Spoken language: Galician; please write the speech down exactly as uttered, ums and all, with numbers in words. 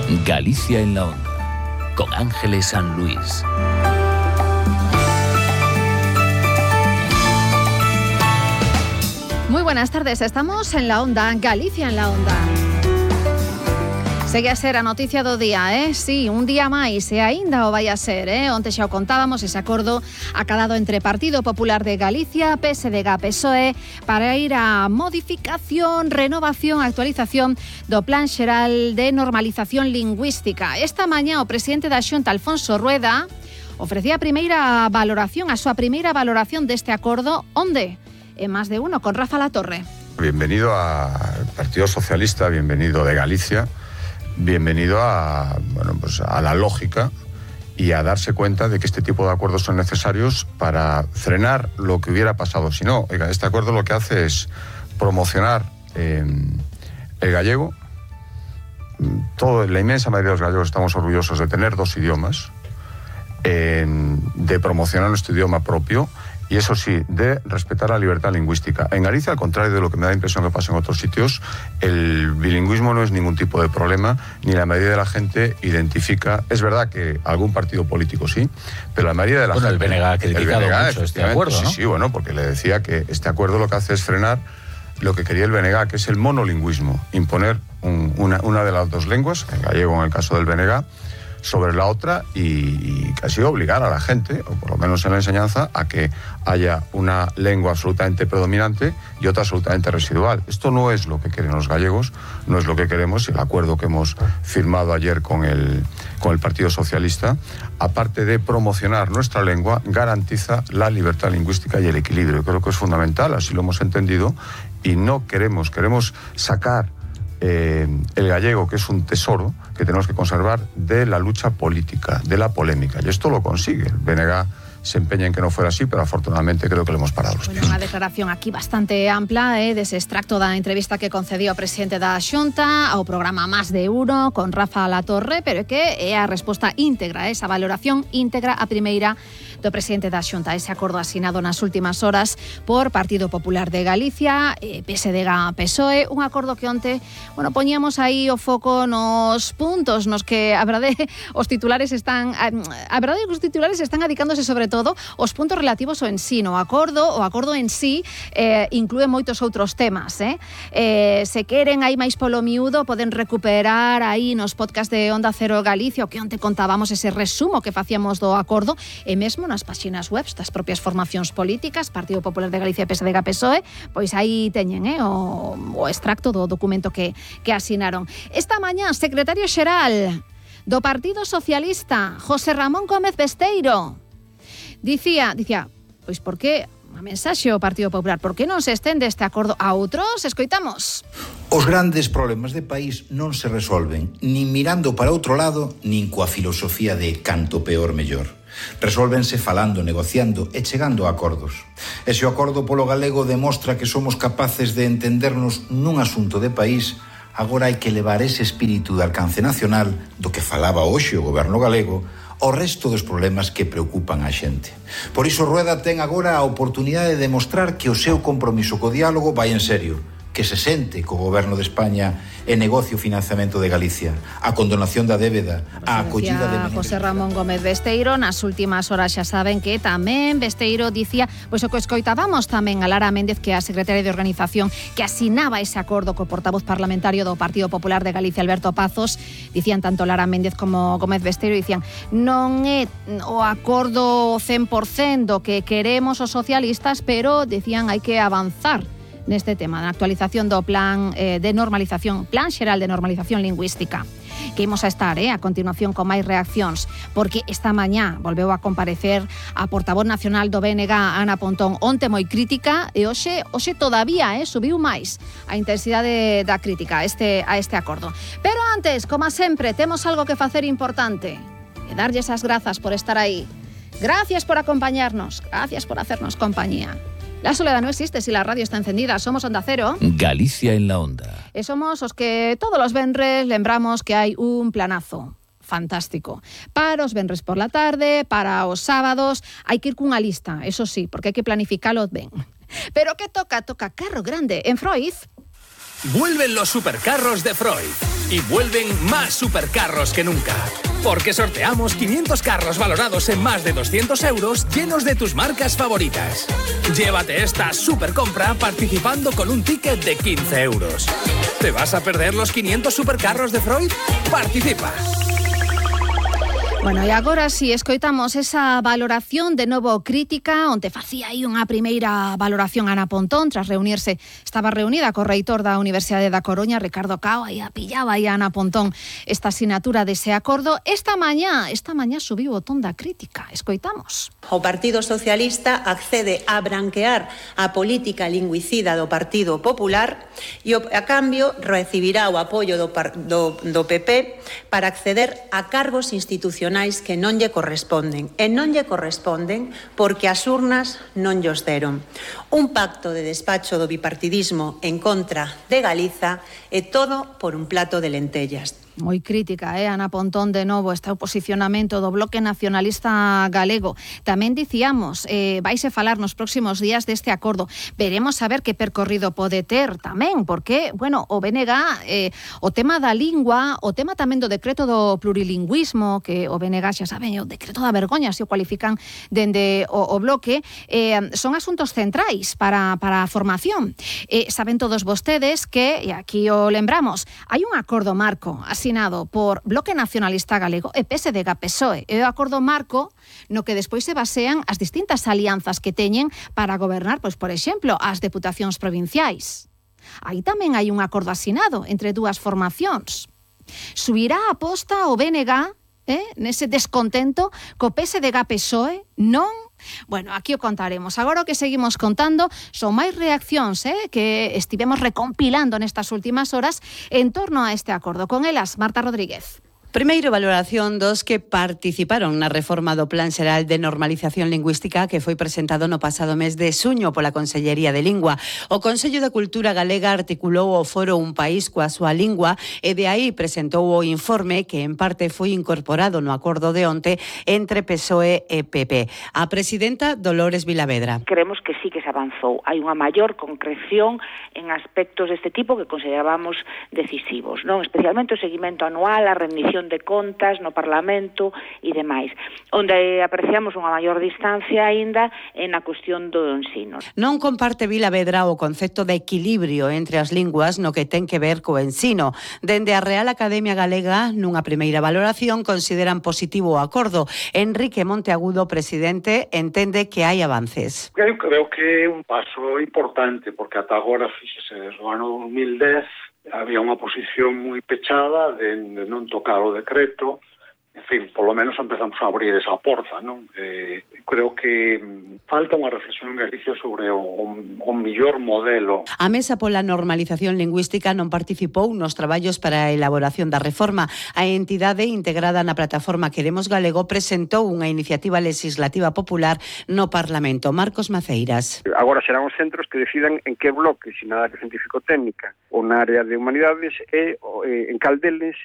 Galicia en la Onda, con Ángeles San Luis. Muy buenas tardes, estamos en la Onda, Galicia en la Onda. Segue a ser a noticia do día, eh? Sí, un día máis, e aínda o vai a ser, eh? Onte xa o contábamos, ese acordo acadado entre Partido Popular de Galicia, P S D G, P S O E, para ir a modificación, renovación, actualización do Plan Xeral de Normalización Lingüística. Esta mañá o presidente da Xunta, Alfonso Rueda, ofrecía a primeira valoración, a súa primeira valoración deste acordo, onde? En Más de Uno, con Rafa Latorre. Bienvenido al Partido Socialista, bienvenido de Galicia. Bienvenido a, bueno, pues a la lógica y a darse cuenta de que este tipo de acuerdos son necesarios para frenar lo que hubiera pasado. Si no, oiga, este acuerdo lo que hace es promocionar eh, el gallego. Todo, la inmensa mayoría de los gallegos estamos orgullosos de tener dos idiomas, eh, de promocionar nuestro idioma propio. Y eso sí, de respetar la libertad lingüística. En Galicia, al contrario de lo que me da impresión que pasa en otros sitios, el bilingüismo no es ningún tipo de problema, ni la mayoría de la gente identifica. Es verdad que algún partido político sí, pero la mayoría de la bueno, gente... el B N G ha criticado el B N G, mucho este acuerdo, ¿no? Sí, sí, bueno, porque le decía que este acuerdo lo que hace es frenar lo que quería el B N G, que es el monolingüismo, imponer un, una, una de las dos lenguas, el gallego en el caso del B N G, sobre la otra y, y casi obligar a la gente, o por lo menos en la enseñanza, a que haya una lengua absolutamente predominante y otra absolutamente residual. Esto no es lo que quieren los gallegos, no es lo que queremos, y el acuerdo que hemos firmado ayer con el, con el Partido Socialista, aparte de promocionar nuestra lengua, garantiza la libertad lingüística y el equilibrio. Creo que es fundamental, así lo hemos entendido, y no queremos, queremos sacar Eh, el gallego, que es un tesoro que tenemos que conservar de la lucha política, de la polémica, y esto lo consigue. El B N G se empeña en que no fuera así, pero afortunadamente creo que le hemos parado los pies. Bueno, unha declaración aquí bastante ampla, eh, dese extracto da entrevista que concedió o presidente da Xunta ao programa Más de Uno con Rafa Latorre, pero é que é a resposta íntegra, esa valoración íntegra a primeira do presidente da Xunta, ese acordo asinado nas últimas horas por Partido Popular de Galicia, eh, P S D G, P S O E, un acordo que onte, bueno, poñíamos aí o foco nos puntos nos que a verdade os titulares están a, a verdade que os titulares están adicándose sobre todo os puntos relativos ao ensino. O acordo, o acordo en sí eh, inclúe moitos outros temas, eh? Eh, se queren aí máis polo miúdo, poden recuperar aí nos podcast de Onda Cero Galicia, o que onte contábamos ese resumo que facíamos do acordo, e mesmo nas páxinas web das propias formacións políticas, Partido Popular de Galicia, P S D G, P S O E, pois aí teñen eh, o, o extracto do documento que, que asinaron. Esta mañá, secretario xeral do Partido Socialista, José Ramón Gómez Besteiro, Dicía, dicía, pois por que a mensaxe ao Partido Popular, por que non se estende este acordo a outros? Escoitamos. Os grandes problemas de país non se resolven nin mirando para outro lado, nin coa filosofía de canto peor mellor. Resolvense falando, negociando e chegando a acordos. E se o acordo polo galego demostra que somos capaces de entendernos nun asunto de país, agora hai que levar ese espírito de alcance nacional do que falaba hoxe o goberno galego o resto dos problemas que preocupan a xente. Por iso Rueda ten agora a oportunidade de demostrar que o seu compromiso co diálogo vai en serio, que se sente co goberno de España e negocio o financiamento de Galicia, a condonación da débeda, a acollida de... José Ramón Gómez Besteiro, nas últimas horas xa saben que tamén Besteiro dicía, pois o que escoitábamos tamén a Lara Méndez, que é a secretaria de organización que asinaba ese acordo co portavoz parlamentario do Partido Popular de Galicia, Alberto Pazos, dicían tanto Lara Méndez como Gómez Besteiro, dicían, non é o acordo cen por cento do que queremos os socialistas, pero dicían hai que avanzar neste tema, na actualización do plan eh, de normalización, plan xeral de normalización lingüística, que imos a estar eh, a continuación con máis reaccións, porque esta mañá volveu a comparecer a portavoz nacional do B N G, Ana Pontón, onte moi crítica, e hoxe, hoxe todavía eh, subiu máis a intensidade da crítica a este, a este acordo. Pero antes, como sempre, temos algo que facer importante, e darlles as grazas por estar aí. Gracias por acompañarnos, gracias por hacernos compañía. La soledad no existe si la radio está encendida. Somos Onda Cero. Galicia en la Onda. E somos os que todos los venres lembramos que hai un planazo fantástico. Para os venres por la tarde, para os sábados, hai que ir cunha lista, eso sí, porque hai que planificalo ben. Pero que toca? Toca carro grande en Freud. Vuelven los supercarros de Freud. Y vuelven más supercarros que nunca. Porque sorteamos quinientos carros valorados en más de doscientos euros llenos de tus marcas favoritas. Llévate esta supercompra participando con un ticket de quince euros. ¿Te vas a perder los quinientos supercarros de Freud? Participa. Bueno, e agora si escoitamos esa valoración de novo crítica, onde facía aí unha primeira valoración Ana Pontón, tras reunirse, estaba reunida co reitor da Universidade da Coruña, Ricardo Cao, e pillaba aí a Ana Pontón esta asignatura dese acordo. Esta mañá, esta mañá subiu o ton da crítica. Escoitamos. O Partido Socialista accede a branquear a política lingüicida do Partido Popular e a cambio recibirá o apoio do, do, do P P para acceder a cargos institucionais que non lle corresponden. E non lle corresponden porque as urnas non llos deron. Un pacto de despacho do bipartidismo en contra de Galiza e todo por un plato de lentellas. Moi crítica, eh, Ana Pontón, de novo, este posicionamento do Bloque Nacionalista Galego. Tamén dicíamos, eh, vaise falar nos próximos días deste acordo. Veremos a ver que percorrido pode ter tamén, porque, bueno, o B N G, eh, o tema da lingua, o tema tamén do decreto do plurilingüismo, que o B N G, xa saben, o decreto da vergoña, se o cualifican dende o, o Bloque, eh, son asuntos centrais para, para a formación. Eh, saben todos vostedes que, e aquí o lembramos, hai un acordo marco, así por Bloque Nacionalista Galego e P S D G P S O E. É o acordo marco no que despois se basean as distintas alianzas que teñen para gobernar, pois, por exemplo, as deputacións provinciais. Aí tamén hai un acordo asinado entre dúas formacións. Subirá a aposta o B N G, eh, nese descontento co P S D G P S O E? Non? Bueno, aquí o contaremos. Agora o que seguimos contando son máis reaccións eh, que estivemos recompilando nestas últimas horas en torno a este acordo. Con elas, Marta Rodríguez. Primeiro, valoración dos que participaron na reforma do Plan Xeral de Normalización Lingüística que foi presentado no pasado mes de suño pola Consellería de Lingua. O Consello de Cultura Galega articulou o foro Un País coa súa lingua e de aí presentou o informe que en parte foi incorporado no acordo de onte entre P S O E e P P. A presidenta Dolores Vilavedra. Creemos que sí que se avanzou. Hai unha maior concreción en aspectos deste tipo que considerábamos decisivos, non? Especialmente o seguimento anual, a rendición de contas no Parlamento e demais, onde apreciamos unha maior distancia aínda en a cuestión do ensino. Non comparte Vilavedra o concepto de equilibrio entre as linguas no que ten que ver co ensino. Dende a Real Academia Galega, nunha primeira valoración, consideran positivo o acordo. Enrique Monteagudo, presidente, entende que hai avances. Eu creo que é un paso importante, porque ata agora, fíxese, desde o ano dos mil dez, había unha posición moi pechada de, de non tocar o decreto. En fin, polo menos empezamos a abrir esa porta, non? Eh, creo que falta unha reflexión en Galicia sobre o, o mellor modelo. A Mesa pola Normalización Lingüística non participou nos traballos para a elaboración da reforma. A entidade integrada na plataforma Queremos Galego presentou unha iniciativa legislativa popular no Parlamento. Marcos Maceiras. Agora serán os centros que decidan en que bloque, se na área científico-técnica ou na área de humanidades, e en cal deles